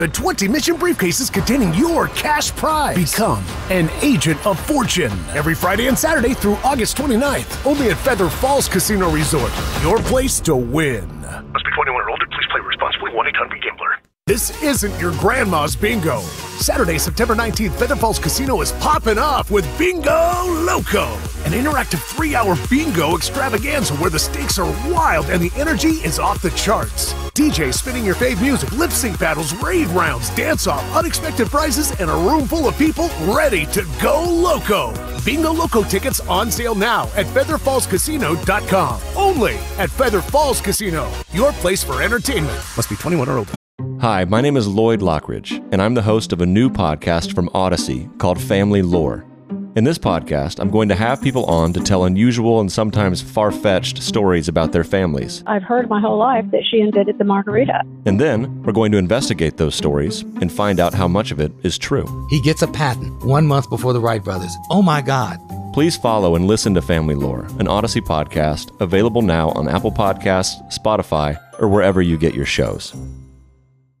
The 20 mission briefcases containing your cash prize. Become an agent of fortune. Every Friday and Saturday through August 29th. Only at Feather Falls Casino Resort. Your place to win. Must be 21 or older. Please play responsibly. 1-800-GAMBLER. This isn't your grandma's bingo. Saturday, September 19th, Feather Falls Casino is popping off with Bingo Loco, an interactive 3-hour bingo extravaganza where the stakes are wild and the energy is off the charts. DJ spinning your fave music, lip sync battles, raid rounds, dance off, unexpected prizes, and a room full of people ready to go loco. Bingo Loco tickets on sale now at featherfallscasino.com. Only at Feather Falls Casino, your place for entertainment. Must be 21 or older. Hi, my name is Lloyd Lockridge, and I'm the host of a new podcast from Odyssey called Family Lore. In this podcast, I'm going to have people on to tell unusual and sometimes far-fetched stories about their families. I've heard my whole life that she invented the margarita. And then, we're going to investigate those stories and find out how much of it is true. He gets a patent 1 month before the Wright brothers. Oh my God. Please follow and listen to Family Lore, an Odyssey podcast, available now on Apple Podcasts, Spotify, or wherever you get your shows.